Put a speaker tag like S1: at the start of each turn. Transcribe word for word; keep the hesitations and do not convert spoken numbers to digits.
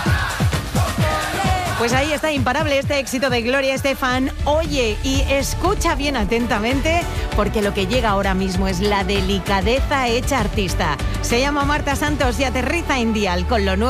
S1: Pues ahí está, imparable este éxito de Gloria Estefan. Oye, y escucha bien atentamente, porque lo que llega ahora mismo es la delicadeza hecha artista. Se llama Marta Santos y aterriza en Dial con lo nuevo.